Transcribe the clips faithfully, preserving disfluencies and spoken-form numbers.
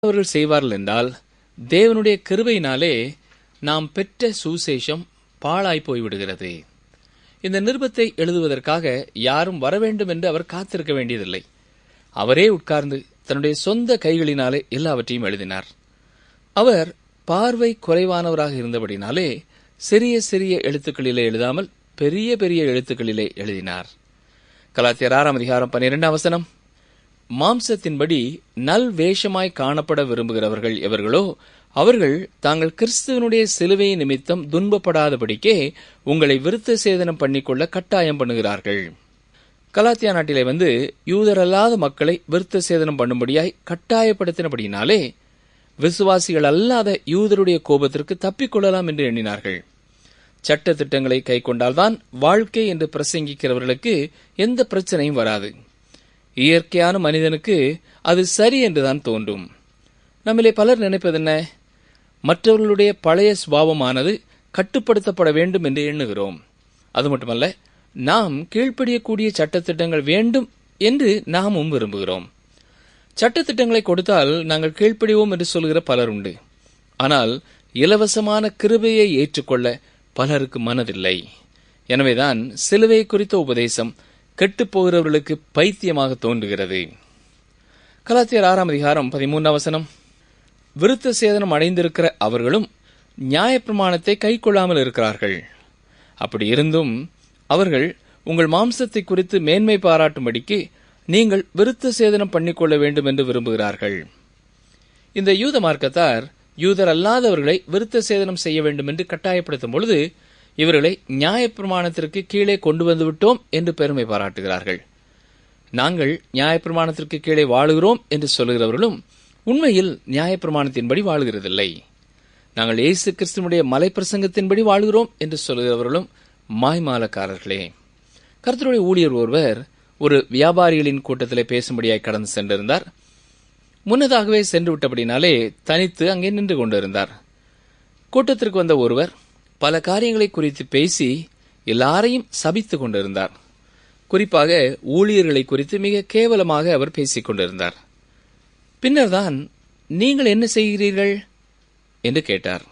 அவர்கள் செய்வார்கள் என்றால் தேவனுடைய கிருபையினாலே நாம் பெற்ற சுசேஷம் பாழாய் போய்விடுகிறது. இந்த நிருபத்தை எழுதுவதற்காக யாரும் வரவேண்டும் என்று அவர் காத்திருக்க வேண்டியதில்லை. அவரே உட்கார்ந்து தன்னுடைய சொந்த கைகளினாலே எல்லாவற்றையும் எழுதினார். அவர் பார்வை குறைவானவராக இருந்தபடினாலே சிறிய சிறிய எழுத்துக்களிலே எழுதாமல் பெரிய பெரிய எழுத்துக்களிலே எழுதினார். கலாத்தியர் ஆறாம் அதிகாரம் பன்னிரெண்டாம் வசனம், மாம்சத்தின்படி நல் வேஷமாய் காணப்பட விரும்புகிறவர்கள் எவர்களோ அவர்கள் தாங்கள் கிறிஸ்துவனுடைய சிலுவை நிமித்தம் துன்பப்படாதபடிக்கே உங்களை விருத்த சேதனம் பண்ணிக்கொள்ள கட்டாயம் பண்ணுகிறார்கள். கலாத்தியா நாட்டிலே வந்து யூதரல்லாத மக்களை விருத்த சேதனம் பண்ணும்படியாய் கட்டாயப்படுத்தினபடினாலே விசுவாசிகள் அல்லாத யூதருடைய கோபத்திற்கு தப்பிக்கொள்ளலாம் என்று எண்ணினார்கள். சட்ட திட்டங்களை கை கொண்டால்தான் வாழ்க்கை என்று பிரசங்கிக்கிறவர்களுக்கு எந்த பிரச்சனையும் வராது. இயற்கையான மனிதனுக்கு அது சரி என்றுதான் தோன்றும். நம்மிலே பலர் நினைப்பதென்ன? மற்றவர்களுடைய பழைய சுபாவமானது கட்டுப்படுத்தப்பட வேண்டும் என்று எண்ணுகிறோம். அது மட்டுமல்ல, நாம் கீழ்ப்படியக்கூடிய சட்டத்திட்டங்கள் வேண்டும் என்று நாமும் விரும்புகிறோம். சட்டத்திட்டங்களை கொடுத்தால் நாங்கள் கீழ்ப்படிவோம் என்று சொல்கிற பலர் உண்டு. ஆனால் இலவசமான கிருபையை ஏற்றுக்கொள்ள பலருக்கு மனதில்லை. எனவேதான் சிலுவை குறித்த உபதேசம் கெட்டுப்போகிறவர்களுக்கு பைத்தியமாக தோன்றுகிறது. கலாத்தியர் ஆறாம் அதிகாரம் பதிமூன்றாம் வசனம், விருத்த சேதனம் அடைந்திருக்கிற அவர்களும் நியாயப்பிரமாணத்தை கை கொள்ளாமல் இருக்கிறார்கள். அப்படி இருந்தும் அவர்கள் உங்கள் மாம்சத்தை குறித்து மேன்மை பாராட்டும்படிக்கு நீங்கள் விருத்த சேதனம் பண்ணிக்கொள்ள வேண்டும் என்று விரும்புகிறார்கள். இந்த யூத மார்க்கத்தார் யூதர் அல்லாதவர்களை விருத்த சேதனம் செய்ய வேண்டும் என்று கட்டாயப்படுத்தும் பொழுது இவர்களை நியாயப்பிரமாணத்திற்கு கீழே கொண்டு வந்து விட்டோம் என்று பெருமை பாராட்டுகிறார்கள். நாங்கள் நியாயப்பிரமாணத்திற்கு கீழே வாழுகிறோம் என்று சொல்லுகிறவர்களும் உண்மையில் நியாயப்பிரமாணத்தின்படி வாழுகிறதில்லை. நாங்கள் இயேசு கிறிஸ்துவனுடைய மலை பிரசங்கத்தின்படி வாழ்கிறோம் என்று சொல்லுகிறவர்களும் மாய்மாலக்காரர்களே. கர்த்தருடைய ஊழியர் ஒருவர் ஒரு வியாபாரிகளின் கூட்டத்திலே பேசும்படியாய் கடந்து சென்றிருந்தார். முன்னதாகவே சென்று விட்டபடினாலே தனித்து அங்கே நின்று கொண்டிருந்தார். கூட்டத்திற்கு வந்த ஒருவர் பல காரியங்களை குறித்து பேசி எல்லாரையும் சபித்துக் கொண்டிருந்தார். குறிப்பாக ஊழியர்களை குறித்து மிக கேவலமாக அவர் பேசிக் கொண்டிருந்தார். பின்னர் தான், நீங்கள் என்ன செய்கிறீர்கள் என்று கேட்டார்.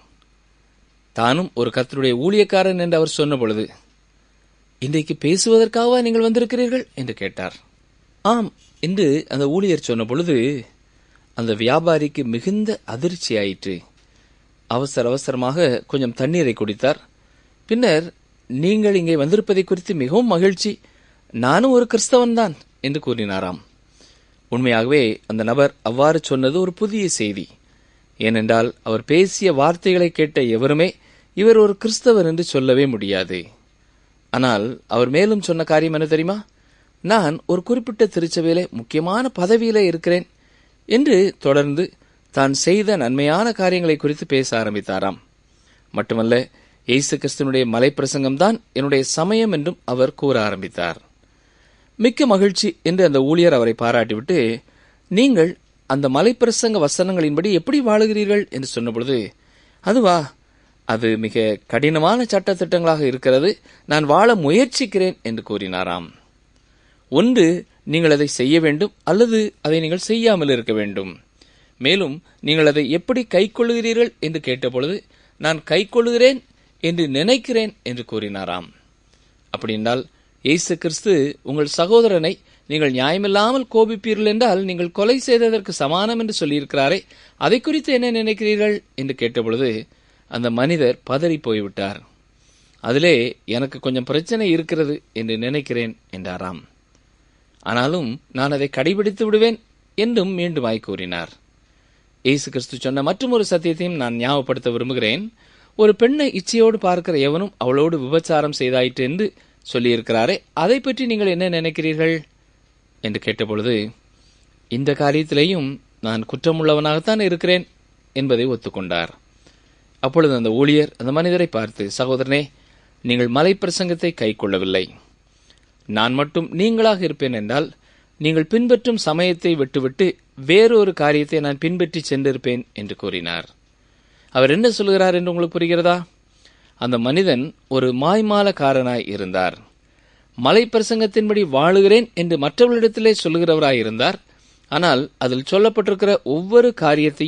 தானும் ஒரு கர்த்தருடைய ஊழியக்காரன் என்று அவர் சொன்ன பொழுது, இன்றைக்கு பேசுவதற்காகவா நீங்கள் வந்திருக்கிறீர்கள் என்று கேட்டார். ஆம் என்று அந்த ஊழியர் சொன்ன பொழுது அந்த வியாபாரிக்கு மிகுந்த அதிர்ச்சி ஆயிற்று. அவசர அவசரமாக கொஞ்சம் தண்ணீரை குடித்தார். பின்னர், நீங்கள் இங்கே வந்திருப்பதை குறித்து மிகவும் மகிழ்ச்சி, நானும் ஒரு கிறிஸ்தவன் தான் என்று கூறினாராம். உண்மையாகவே அந்த நபர் அவ்வாறு சொன்னது ஒரு புதிய செய்தி. ஏனென்றால் அவர் பேசிய வார்த்தைகளை கேட்ட எவருமே இவர் ஒரு கிறிஸ்தவர் என்று சொல்லவே முடியாது. ஆனால் அவர் மேலும் சொன்ன காரியம் என்ன தெரியுமா? நான் ஒரு குறிப்பிட்ட திருச்சபையிலே முக்கியமான பதவியிலே இருக்கிறேன் என்று தொடர்ந்து தான் செய்த நன்மையான காரியங்களை குறித்து பேச ஆரம்பித்தாராம். மட்டுமல்ல, இயேசு கிறிஸ்துவனுடைய மலை பிரசங்கம்தான் என்னுடைய சமயம் என்றும் அவர் கூற ஆரம்பித்தார். மிக்க மகிழ்ச்சி என்று அந்த ஊழியர் அவரை பாராட்டிவிட்டு, நீங்கள் அந்த மலை பிரசங்க வசனங்களின்படி எப்படி வாழுகிறீர்கள் என்று சொன்னபொழுது, அதுவா, அது மிக கடினமான சட்டத்திட்டங்களாக இருக்கிறது, நான் வாழ முயற்சிக்கிறேன் என்று கூறினாராம். ஒன்று, நீங்கள் அதை செய்ய வேண்டும், அல்லது அதை நீங்கள் செய்யாமல் இருக்க வேண்டும். மேலும் நீங்கள் அதை எப்படி கை கொள்ளுகிறீர்கள் என்று கேட்டபொழுது, நான் கை கொள்ளுகிறேன் என்று நினைக்கிறேன் என்று கூறினாராம். அப்படி என்றால், இயேசு கிறிஸ்து உங்கள் சகோதரனை நீங்கள் நியாயமில்லாமல் கோபிப்பீர்கள் என்றால் நீங்கள் கொலை செய்ததற்கு சமானம் என்று சொல்லியிருக்கிறாரே, அதை குறித்து என்ன நினைக்கிறீர்கள் என்று கேட்டபொழுது அந்த மனிதர் பதறி போய்விட்டார். அதிலே எனக்கு கொஞ்சம் பிரச்சனை இருக்கிறது என்று நினைக்கிறேன் என்றாராம். ஆனாலும் நான் அதை கடைபிடித்து விடுவேன் என்றும் மீண்டுமாய் கூறினார். இயேசு கிறிஸ்து சொன்ன மற்றும் ஒரு சத்தியத்தையும் நான் ஞாபகப்படுத்த விரும்புகிறேன். ஒரு பெண்ணை இச்சையோடு பார்க்கிற எவனும் அவளோடு விபச்சாரம் செய்தாயிற்று என்று சொல்லியிருக்கிறாரே, அதை பற்றி நீங்கள் என்ன நினைக்கிறீர்கள் என்று கேட்டபொழுது, இந்த காரியத்திலேயும் நான் குற்றமுள்ளவனாகத்தான் இருக்கிறேன் என்பதை ஒத்துக்கொண்டார். அப்பொழுது அந்த ஊழியர் அந்த மனிதரை பார்த்து, சகோதரனே, நீங்கள் மலை பிரசங்கத்தை கை கொள்ளவில்லை. நான் மட்டும் நீங்களாக இருப்பேன் என்றால் நீங்கள் பின்பற்றும் சமயத்தை விட்டுவிட்டு வேறொரு காரியத்தை நான் பின்பற்றி சென்றிருப்பேன் என்று கூறினார். அவர் என்ன சொல்கிறார் என்று உங்களுக்கு புரிகிறதா? அந்த மனிதன் ஒரு மாய்மாலக்காரனாய் இருந்தார். மலை பிரசங்கத்தின்படி வாழுகிறேன் என்று மற்றவர்களிடத்திலே சொல்லுகிறவராயிருந்தார். ஆனால் அதில் சொல்லப்பட்டிருக்கிற ஒவ்வொரு காரியத்தையும்